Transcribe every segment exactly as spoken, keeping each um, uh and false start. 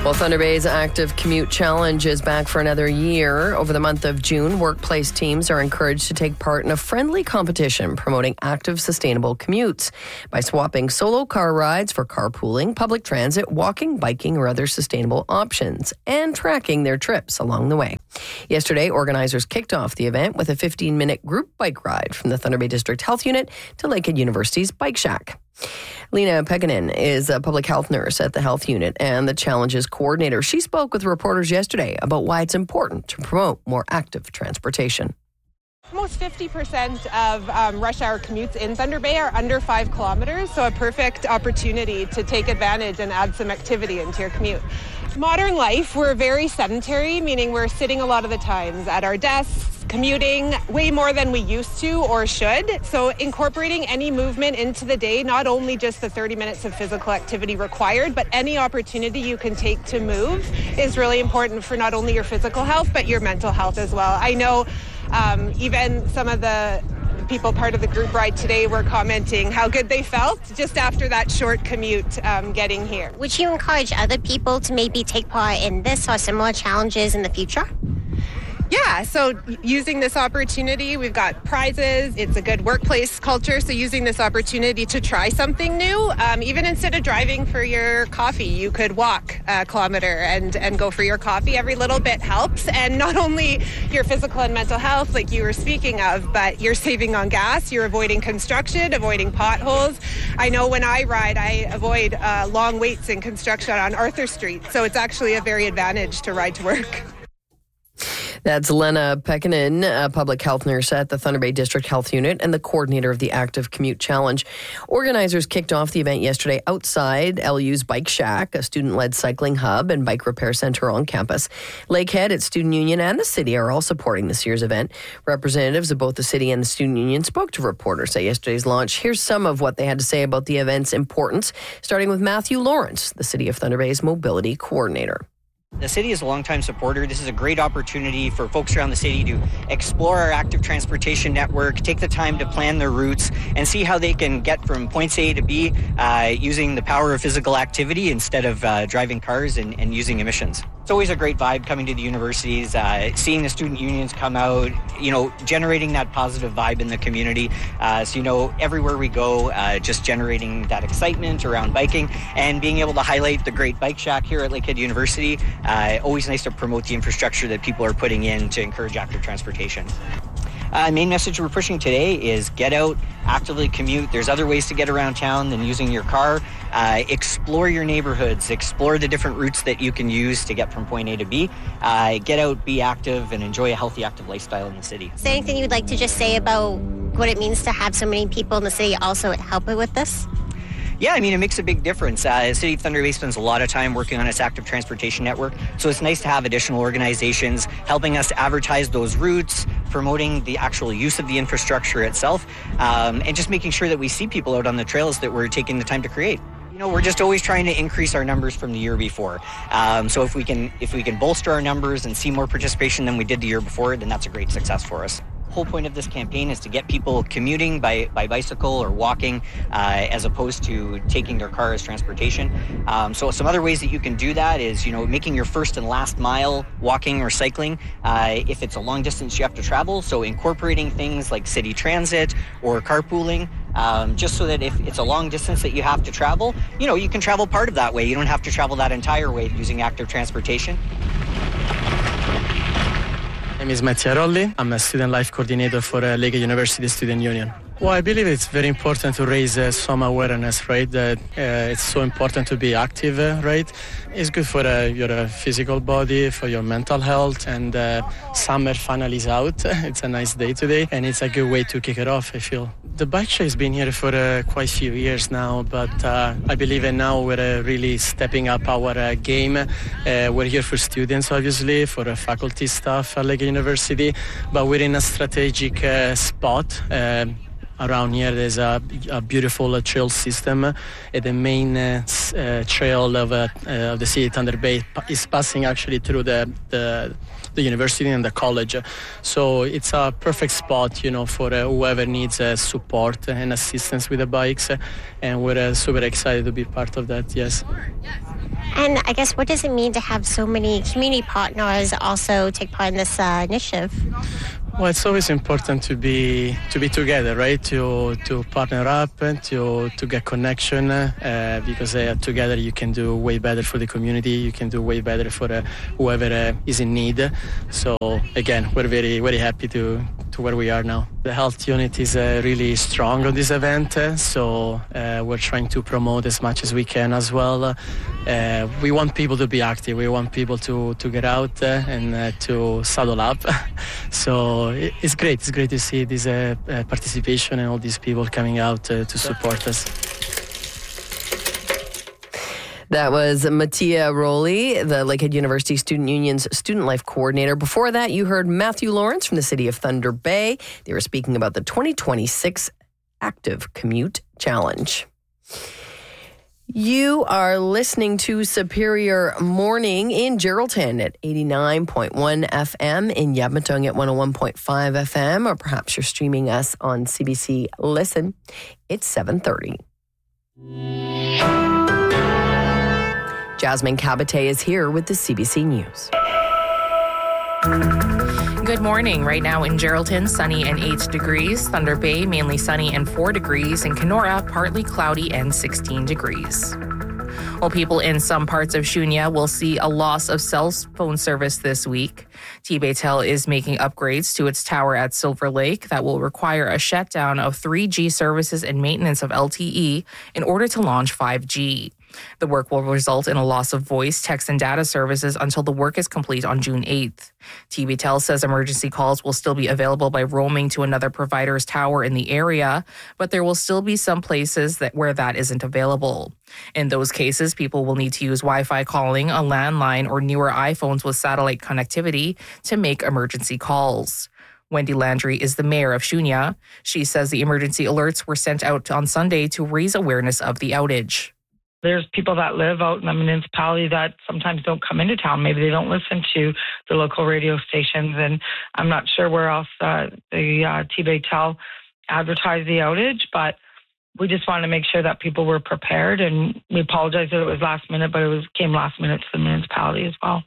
Well, Thunder Bay's Active Commute Challenge is back for another year. Over the month of June, workplace teams are encouraged to take part in a friendly competition promoting active, sustainable commutes by swapping solo car rides for carpooling, public transit, walking, biking, or other sustainable options, and tracking their trips along the way. Yesterday, organizers kicked off the event with a fifteen-minute group bike ride from the Thunder Bay District Health Unit to Lakehead University's Bike Shack. Lena Pekkanen is a public health nurse at the health unit and the challenge's coordinator. She spoke with reporters yesterday about why it's important to promote more active transportation. Almost fifty percent of um, rush hour commutes in Thunder Bay are under five kilometers, so a perfect opportunity to take advantage and add some activity into your commute. Modern life, we're very sedentary, meaning we're sitting a lot of the times at our desks, commuting way more than we used to or should. So incorporating any movement into the day, not only just the thirty minutes of physical activity required, but any opportunity you can take to move is really important for not only your physical health, but your mental health as well. I know um, even some of the people part of the group ride today were commenting how good they felt just after that short commute um, getting here. Would you encourage other people to maybe take part in this or similar challenges in the future? Yeah, so using this opportunity, we've got prizes. It's a good workplace culture, so using this opportunity to try something new, um, even instead of driving for your coffee, you could walk a kilometer and, and go for your coffee. Every little bit helps, and not only your physical and mental health, like you were speaking of, but you're saving on gas, you're avoiding construction, avoiding potholes. I know when I ride, I avoid uh, long waits in construction on Arthur Street, so it's actually a very advantage to ride to work. That's Lena Pekkanen, a public health nurse at the Thunder Bay District Health Unit and the coordinator of the Active Commute Challenge. Organizers kicked off the event yesterday outside L U's Bike Shack, a student-led cycling hub and bike repair center on campus. Lakehead, its student union, and the city are all supporting this year's event. Representatives of both the city and the student union spoke to reporters at yesterday's launch. Here's some of what they had to say about the event's importance, starting with Matthew Lawrence, the City of Thunder Bay's mobility coordinator. The city is a longtime supporter. This is a great opportunity for folks around the city to explore our active transportation network, take the time to plan their routes, and see how they can get from points A to B uh, using the power of physical activity instead of uh, driving cars and, and using emissions. It's always a great vibe coming to the universities, uh, seeing the student unions come out, you know, generating that positive vibe in the community. Uh, so, you know, everywhere we go, uh, just generating that excitement around biking and being able to highlight the great bike shack here at Lakehead University. Uh, always nice to promote the infrastructure that people are putting in to encourage active transportation. Uh, main message we're pushing today is get out, actively commute. There's other ways to get around town than using your car. Uh, explore your neighborhoods, explore the different routes that you can use to get from point A to B. Uh, get out, be active, and enjoy a healthy, active lifestyle in the city. Is there anything you'd like to just say about what it means to have so many people in the city also helping with this? Yeah, I mean, it makes a big difference. Uh, the City of Thunder Bay spends a lot of time working on its active transportation network, so it's nice to have additional organizations helping us to advertise those routes, promoting the actual use of the infrastructure itself, um, and just making sure that we see people out on the trails that we're taking the time to create. You know, we're just always trying to increase our numbers from the year before. Um, so if we can if we can bolster our numbers and see more participation than we did the year before, then that's a great success for us. The whole point of this campaign is to get people commuting by, by bicycle or walking uh, as opposed to taking their car as transportation. Um, so some other ways that you can do that is, you know, making your first and last mile walking or cycling uh, if it's a long distance you have to travel. So incorporating things like city transit or carpooling, um, just so that if it's a long distance that you have to travel, you know, you can travel part of that way. You don't have to travel that entire way using active transportation. My name is Mattia Rolli. I'm a student life coordinator for uh, Lakehead University Student Union. Well, I believe it's very important to raise uh, some awareness, right? That uh, it's so important to be active, uh, right? It's good for uh, your uh, physical body, for your mental health, and uh, summer finally is out. It's a nice day today, and it's a good way to kick it off, I feel. The bike share has been here for uh, quite a few years now, but uh, I believe that now we're uh, really stepping up our uh, game. Uh, we're here for students, obviously, for uh, faculty staff at Lakehead University, but we're in a strategic uh, spot. Uh, around here there's a, a beautiful uh, trail system. Uh, the main uh, uh, trail of, uh, uh, of the city of Thunder Bay is passing actually through the, the the university and the college. So it's a perfect spot, you know, for uh, whoever needs uh, support and assistance with the bikes. And we're uh, super excited to be part of that, yes. And I guess, what does it mean to have so many community partners also take part in this uh, initiative? Well, it's always important to be to be together, right? To to partner up and to to get connection, uh, because uh, together you can do way better for the community. You can do way better for uh, whoever uh, is in need. So again, we're very very happy to to where we are now. The health unit is uh, really strong on this event, uh, so uh, we're trying to promote as much as we can as well. Uh, we want people to be active. We want people to to get out uh, and uh, to saddle up. So it's great. It's great to see this uh, uh, participation and all these people coming out uh, to support us. That was Mattia Rowley, the Lakehead University Student Union's Student Life Coordinator. Before that, you heard Matthew Lawrence from the city of Thunder Bay. They were speaking about the twenty twenty-six Active Commute Challenge. You are listening to Superior Morning in Geraldton at eighty-nine point one F M, in Yabmatong at one oh one point five F M, or perhaps you're streaming us on C B C Listen. It's seven thirty. Jasmine Cabate is here with the C B C News. Good morning. Right now in Geraldton, sunny and eight degrees. Thunder Bay, mainly sunny and four degrees. And Kenora, partly cloudy and sixteen degrees. While people in some parts of Shunya will see a loss of cell phone service this week, T-Baytel is making upgrades to its tower at Silver Lake that will require a shutdown of three G services and maintenance of L T E in order to launch five G. The work will result in a loss of voice, text, and data services until the work is complete on June eighth. T-Baytel says emergency calls will still be available by roaming to another provider's tower in the area, but there will still be some places that where that isn't available. In those cases, people will need to use Wi-Fi calling, a landline, or newer iPhones with satellite connectivity to make emergency calls. Wendy Landry is the mayor of Shunya. She says the emergency alerts were sent out on Sunday to raise awareness of the outage. There's people that live out in the municipality that sometimes don't come into town. Maybe they don't listen to the local radio stations, and I'm not sure where else uh, the uh, T-Baytel advertised the outage, but we just wanted to make sure that people were prepared, and we apologize that it was last minute, but it was came last minute to the municipality as well.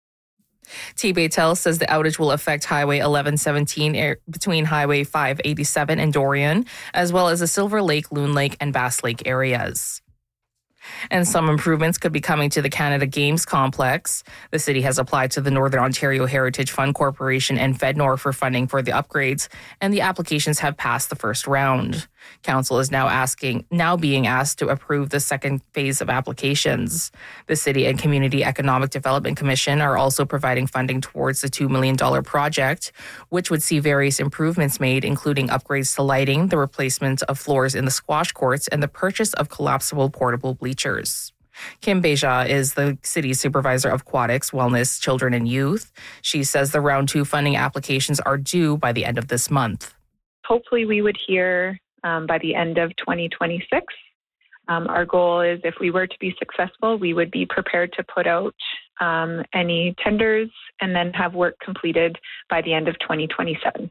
T-Baytel says the outage will affect Highway eleven seventeen air, between Highway five eighty-seven and Dorian, as well as the Silver Lake, Loon Lake, and Bass Lake areas. And some improvements could be coming to the Canada Games complex. The city has applied to the Northern Ontario Heritage Fund Corporation and FedNor for funding for the upgrades, and the applications have passed the first round. Council is now asking, now being asked to approve the second phase of applications. The City and Community Economic Development Commission are also providing funding towards the two million dollars project, which would see various improvements made, including upgrades to lighting, the replacement of floors in the squash courts, and the purchase of collapsible portable bleachers. Kim Beja is the city's supervisor of aquatics, wellness, children, and youth. She says the round two funding applications are due by the end of this month. Hopefully we would hear um, by the end of twenty twenty-six. Um, our goal is, if we were to be successful, we would be prepared to put out um, any tenders and then have work completed by the end of twenty twenty-seven.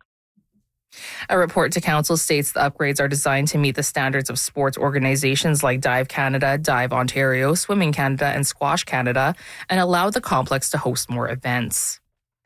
A report to council states the upgrades are designed to meet the standards of sports organizations like Dive Canada, Dive Ontario, Swimming Canada, and Squash Canada, and allow the complex to host more events.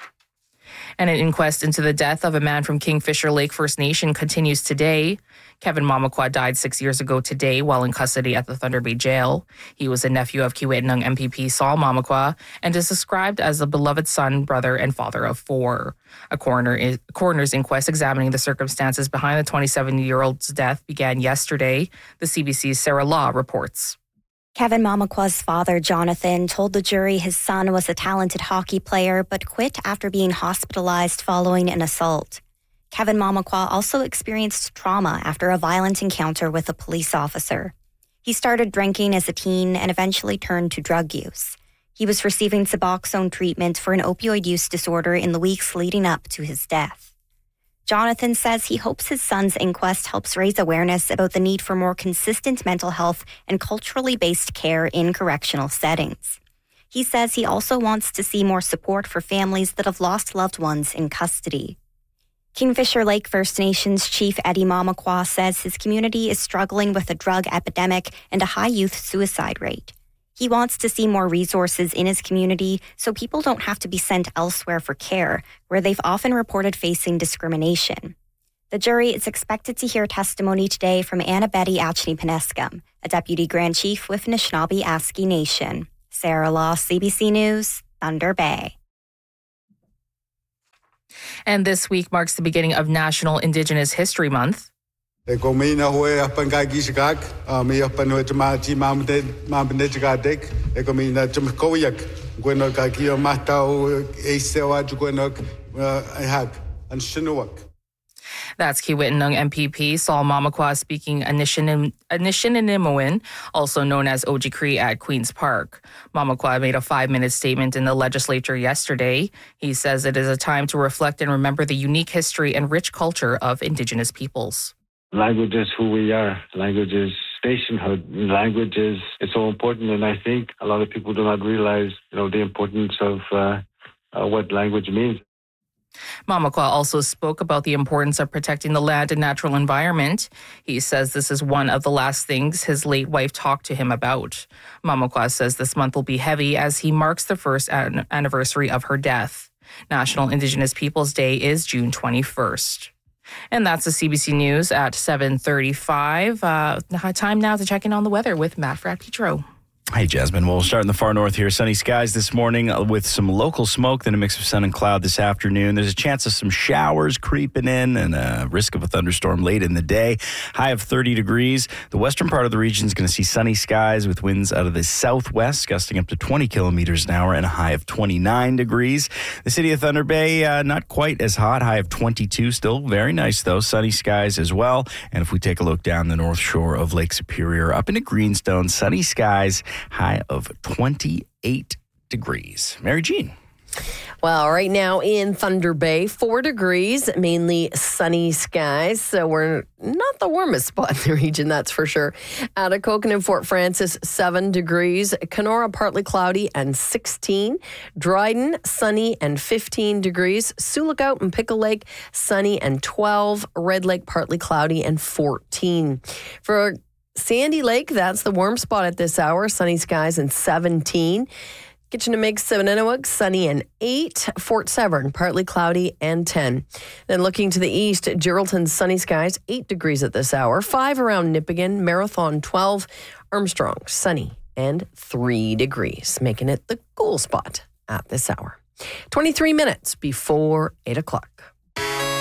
And an inquest into the death of a man from Kingfisher Lake First Nation continues today. Kevin Mamakwa died six years ago today while in custody at the Thunder Bay Jail. He was a nephew of Kiiwetinoong M P P Saul Mamakwa and is described as a beloved son, brother, and father of four. A coroner is, coroner's inquest examining the circumstances behind the twenty-seven-year-old's death began yesterday. The C B C's Sarah Law reports. Kevin Mamakwa's father, Jonathan, told the jury his son was a talented hockey player but quit after being hospitalized following an assault. Kevin Mamakwa also experienced trauma after a violent encounter with a police officer. He started drinking as a teen and eventually turned to drug use. He was receiving Suboxone treatment for an opioid use disorder in the weeks leading up to his death. Jonathan says he hopes his son's inquest helps raise awareness about the need for more consistent mental health and culturally based care in correctional settings. He says he also wants to see more support for families that have lost loved ones in custody. Kingfisher Lake First Nations Chief Eddie Mamakwa says his community is struggling with a drug epidemic and a high youth suicide rate. He wants to see more resources in his community so people don't have to be sent elsewhere for care, where they've often reported facing discrimination. The jury is expected to hear testimony today from Anna Betty Achni-Peneskam, a deputy grand chief with Anishinaabe Aski Nation. Sarah Law, C B C News, Thunder Bay. And this week marks the beginning of National Indigenous History Month. E ko mina hoe apan kai gisigak, mi apan hoe tama ti mamde mamde jagadik, e ko mina tama koyak, gweno ka ki matao e sewa gweno e hag an shinuak. That's Kiiwetinoong M P P Saul Mamakwa speaking Anishinaabe, also known as Ojibwe at Queen's Park. Mamakwa made a five-minute statement in the legislature yesterday. He says it is a time to reflect and remember the unique history and rich culture of Indigenous peoples. Language is who we are. Language is nationhood. Language is it's so important, and I think a lot of people do not realize, you know, the importance of uh, uh, what language means. Mamakwa also spoke about the importance of protecting the land and natural environment. He says this is one of the last things his late wife talked to him about. Mamakwa says this month will be heavy as he marks the first an- anniversary of her death. National Indigenous Peoples Day is June twenty-first. And that's the C B C News at seven thirty-five. Uh, time now to check in on the weather with Matt Fratt-Petro. Hey, Jasmine. Well, we'll start in the far north here. Sunny skies this morning with some local smoke, then a mix of sun and cloud this afternoon. There's a chance of some showers creeping in and a risk of a thunderstorm late in the day. High of thirty degrees. The western part of the region is going to see sunny skies with winds out of the southwest, gusting up to twenty kilometers an hour and a high of twenty-nine degrees. The city of Thunder Bay, uh, not quite as hot. High of twenty-two. Still very nice, though. Sunny skies as well. And if we take a look down the north shore of Lake Superior, up into Greenstone, sunny skies. High of twenty-eight degrees. Mary Jean. Well, right now in Thunder Bay, four degrees, mainly sunny skies. So we're not the warmest spot in the region, that's for sure. Out of Coconut Fort Francis, seven degrees. Kenora, partly cloudy and sixteen. Dryden, sunny and fifteen degrees. Sioux Lookout and Pickle Lake, sunny and twelve. Red Lake, partly cloudy and fourteen. For Sandy Lake, that's the warm spot at this hour. Sunny skies and seventeen. Kitchener-Meigs, Seven-Innuik, sunny and eight. Fort Severn, partly cloudy and ten. Then looking to the east, Geraldton, sunny skies, eight degrees at this hour. five around Nipigon, Marathon, twelve. Armstrong, sunny and three degrees, making it the cool spot at this hour. twenty-three minutes before eight o'clock.